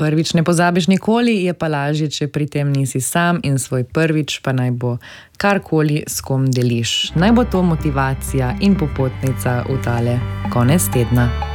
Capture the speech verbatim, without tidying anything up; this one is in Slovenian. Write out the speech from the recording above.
Prvič ne pozabiš nikoli, je pa lažje, če pri tem nisi sam in svoj prvič pa naj bo karkoli, s kom deliš. Naj bo to motivacija in popotnica v tale konec tedna.